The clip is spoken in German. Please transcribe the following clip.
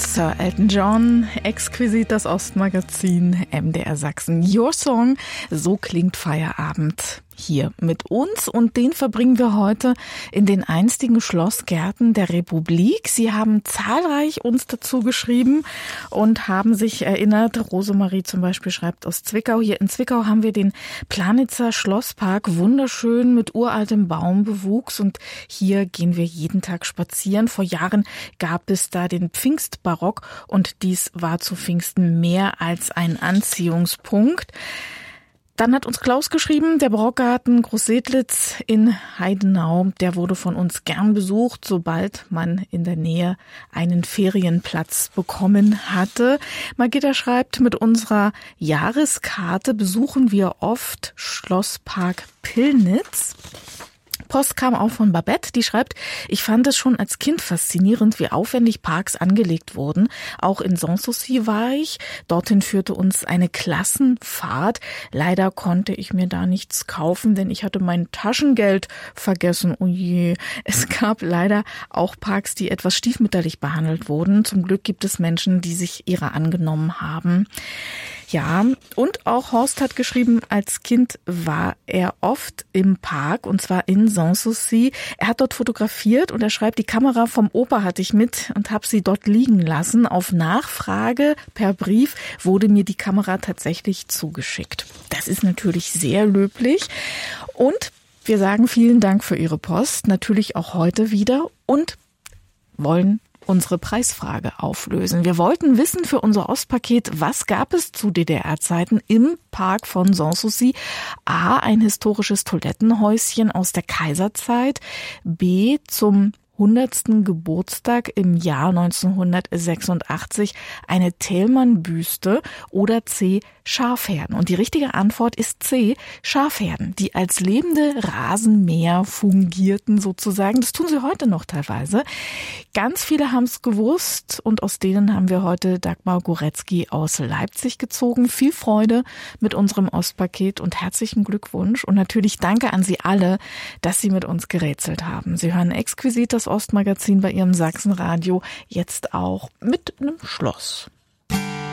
Sir Elton John, exquisit das Ostmagazin, MDR Sachsen. Your Song, so klingt Feierabend hier mit uns, und den verbringen wir heute in den einstigen Schlossgärten der Republik. Sie haben zahlreich uns dazu geschrieben und haben sich erinnert. Rosemarie zum Beispiel schreibt aus Zwickau. Hier in Zwickau haben wir den Planitzer Schlosspark, wunderschön mit uraltem Baumbewuchs, und hier gehen wir jeden Tag spazieren. Vor Jahren gab es da den Pfingstbarock, und dies war zu Pfingsten mehr als ein Anziehungspunkt. Dann hat uns Klaus geschrieben, der Barockgarten Großsedlitz in Heidenau, der wurde von uns gern besucht, sobald man in der Nähe einen Ferienplatz bekommen hatte. Margitta schreibt, mit unserer Jahreskarte besuchen wir oft Schlosspark Pillnitz. Post kam auch von Babette, die schreibt, ich fand es schon als Kind faszinierend, wie aufwendig Parks angelegt wurden. Auch in Sanssouci war ich. Dorthin führte uns eine Klassenfahrt. Leider konnte ich mir da nichts kaufen, denn ich hatte mein Taschengeld vergessen. Oh je. Es gab leider auch Parks, die etwas stiefmütterlich behandelt wurden. Zum Glück gibt es Menschen, die sich ihrer angenommen haben. Ja, und auch Horst hat geschrieben, als Kind war er oft im Park, und zwar in Sanssouci. Er hat dort fotografiert, und er schreibt, die Kamera vom Opa hatte ich mit und habe sie dort liegen lassen. Auf Nachfrage per Brief wurde mir die Kamera tatsächlich zugeschickt. Das ist natürlich sehr löblich, und wir sagen vielen Dank für Ihre Post, natürlich auch heute wieder, und wollen unsere Preisfrage auflösen. Wir wollten wissen für unser Ostpaket, was gab es zu DDR-Zeiten im Park von Sanssouci? A, ein historisches Toilettenhäuschen aus der Kaiserzeit. B, zum 100. Geburtstag im Jahr 1986 eine Thälmann-Büste, oder C, Schafherden. Und die richtige Antwort ist C, Schafherden, die als lebende Rasenmäher fungierten sozusagen. Das tun sie heute noch teilweise. Ganz viele haben es gewusst, und aus denen haben wir heute Dagmar Goretzky aus Leipzig gezogen. Viel Freude mit unserem Ostpaket und herzlichen Glückwunsch. Und natürlich danke an Sie alle, dass Sie mit uns gerätselt haben. Sie hören exquisit das Ostmagazin bei Ihrem Sachsenradio, jetzt auch mit einem Schloss.